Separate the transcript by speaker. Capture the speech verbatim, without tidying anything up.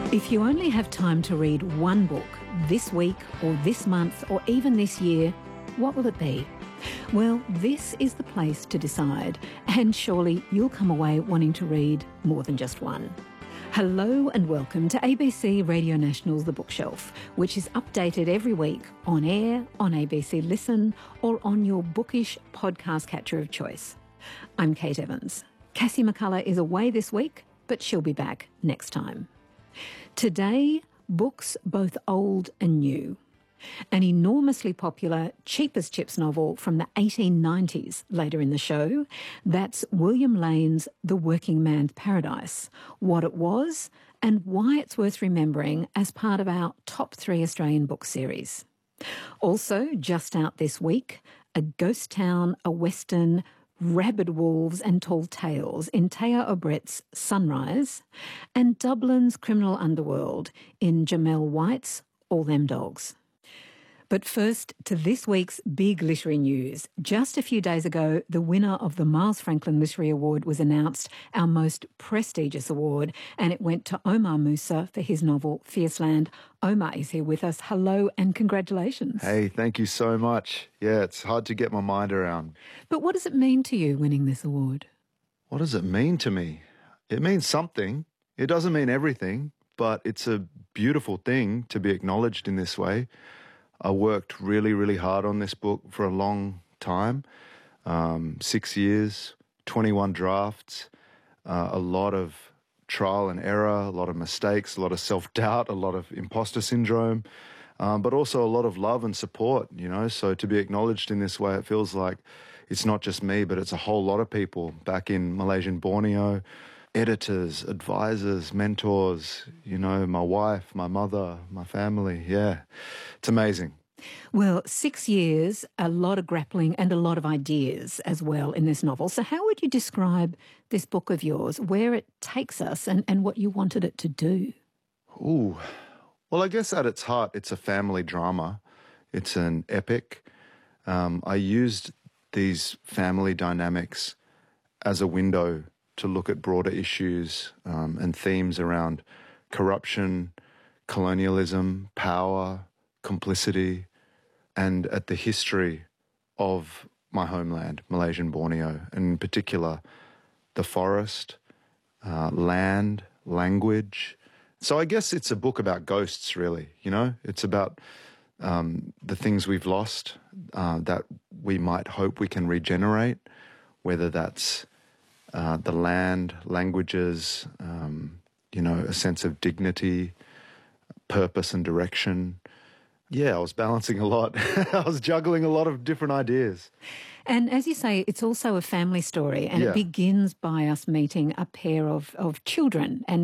Speaker 1: If you only have time to read one book this week or this month or even this year, what will it be? Well, this is the place to decide, and surely you'll come away wanting to read more than just one. Hello and welcome to A B C Radio National's The Bookshelf, which is updated every week on air, on A B C Listen, or on your bookish podcast catcher of choice. I'm Kate Evans. Cassie McCullough is away this week, but she'll be back next time. Today, books both old and new. An enormously popular Cheap as Chips novel from the eighteen nineties later in the show. That's William Lane's The Working Man's Paradise, what it was and why it's worth remembering as part of our top three Australian book series. Also, just out this week, A Ghost Town, a Western, Rabid Wolves and Tall Tales in Taya Obrett's Sunrise, and Dublin's Criminal Underworld in Jamel White's All Them Dogs. But first, to this week's big literary news. Just a few days ago, the winner of the Miles Franklin Literary Award was announced, our most prestigious award, and it went to Omar Musa for his novel Fierceland. Omar is here with us. Hello and congratulations.
Speaker 2: Hey, thank you so much. Yeah, it's hard to get my mind around.
Speaker 1: But what does it mean to you winning this award?
Speaker 2: What does it mean to me? It means something. It doesn't mean everything, but it's a beautiful thing to be acknowledged in this way. I worked really, really hard on this book for a long time, um, six years, twenty-one drafts, uh, a lot of trial and error, a lot of mistakes, a lot of self-doubt, a lot of imposter syndrome, um, but also a lot of love and support, you know. So to be acknowledged in this way, it feels like it's not just me, but it's a whole lot of people back in Malaysian Borneo, editors, advisors, mentors, you know, my wife, my mother, my family. Yeah, it's amazing.
Speaker 1: Well, six years, a lot of grappling and a lot of ideas as well in this novel. So how would you describe this book of yours, where it takes us and, and what you wanted it to do?
Speaker 2: Ooh, well, I guess at its heart, it's a family drama. It's an epic. Um, I used these family dynamics as a window to look at broader issues um, and themes around corruption, colonialism, power, complicity, and at the history of my homeland, Malaysian Borneo, and in particular, the forest, uh, land, language. So I guess it's a book about ghosts, really, you know? It's about um, the things we've lost uh, that we might hope we can regenerate, whether that's uh, the land, languages, um, you know, a sense of dignity, purpose and direction. Yeah, I was balancing a lot. I was juggling a lot of different ideas.
Speaker 1: And as you say, it's also a family story, and
Speaker 2: Yeah.
Speaker 1: it begins by us meeting a pair of, of children and